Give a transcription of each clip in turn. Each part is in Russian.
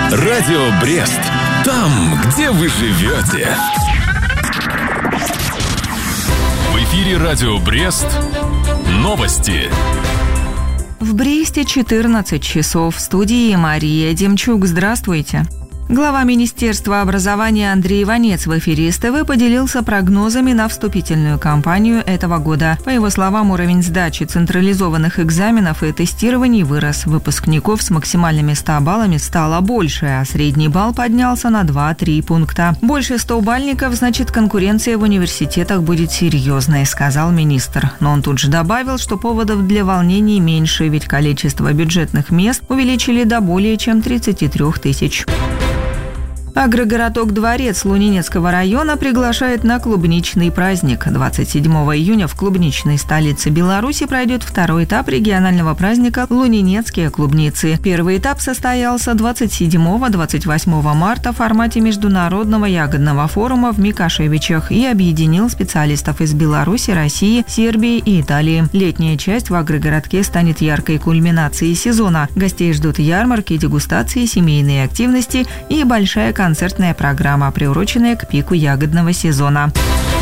Радио Брест. Там, где вы живете. В эфире Радио Брест. Новости. В Бресте 14 часов. В студии Мария Демчук. Здравствуйте. Глава Министерства образования Андрей Иванец в эфире СТВ поделился прогнозами на вступительную кампанию этого года. По его словам, уровень сдачи централизованных экзаменов и тестирований вырос. Выпускников с максимальными 100 баллами стало больше, а средний балл поднялся на 2-3 пункта. Больше 100 бальников, значит, конкуренция в университетах будет серьезной, сказал министр. Но он тут же добавил, что поводов для волнений меньше, ведь количество бюджетных мест увеличили до более чем 33 тысяч. Агрогородок «Дворец» Лунинецкого района приглашает на клубничный праздник. 27 июня в клубничной столице Беларуси пройдет второй этап регионального праздника «Лунинецкие клубницы». Первый этап состоялся 27-28 марта в формате международного ягодного форума в Микашевичах и объединил специалистов из Беларуси, России, Сербии и Италии. Летняя часть в агрогородке станет яркой кульминацией сезона. Гостей ждут ярмарки, дегустации, семейные активности и большая концертная программа, приуроченная к пику ягодного сезона.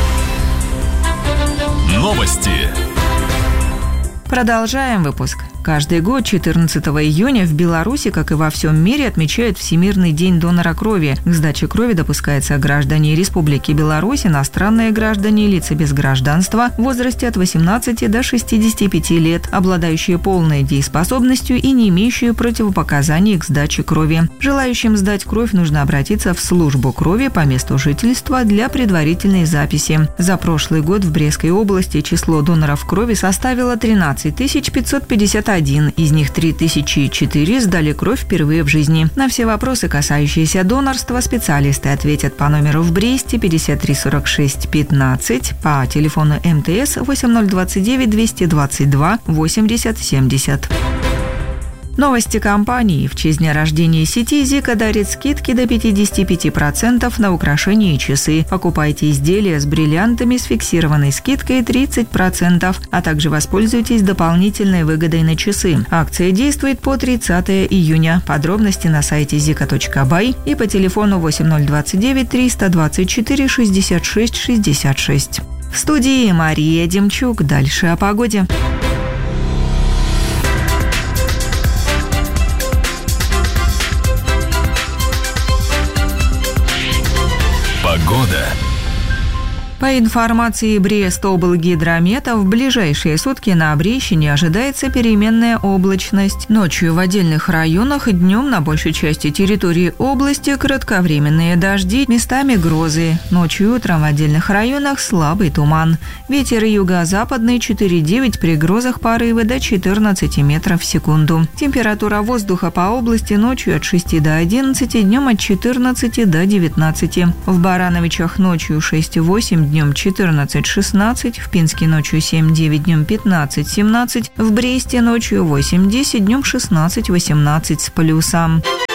Новости. Продолжаем выпуск. Каждый год 14 июня в Беларуси, как и во всем мире, отмечают Всемирный день донора крови. К сдаче крови допускаются граждане Республики Беларусь, иностранные граждане, лица без гражданства в возрасте от 18 до 65 лет, обладающие полной дееспособностью и не имеющие противопоказаний к сдаче крови. Желающим сдать кровь нужно обратиться в службу крови по месту жительства для предварительной записи. За прошлый год в Брестской области число доноров крови составило 13 551. Из них 3004 сдали кровь впервые в жизни. На все вопросы, касающиеся донорства, специалисты ответят по номеру в Бресте 53 46 15, по телефону МТС 8029 222 80 70. Новости компании. В честь дня рождения сети Зика дарит скидки до 55% на украшения и часы. Покупайте изделия с бриллиантами с фиксированной скидкой 30%, а также воспользуйтесь дополнительной выгодой на часы. Акция действует по 30 июня. Подробности на сайте zika.by и по телефону 8029 324 66 66. В студии Мария Демчук. Дальше о погоде. Погода. По информации Брест-облгидромета, в ближайшие сутки на Брещине ожидается переменная облачность. Ночью в отдельных районах и днем на большей части территории области кратковременные дожди, местами грозы. Ночью и утром в отдельных районах слабый туман. Ветер юго-западный 4,9, при грозах порывы до 14 метров в секунду. Температура воздуха по области ночью от 6 до 11, днем от 14 до 19. В Барановичах ночью 6,8, днем 14-16, в Пинске ночью 7-9, днем 15-17, в Бресте ночью 8-10, днем 16-18 с плюсом.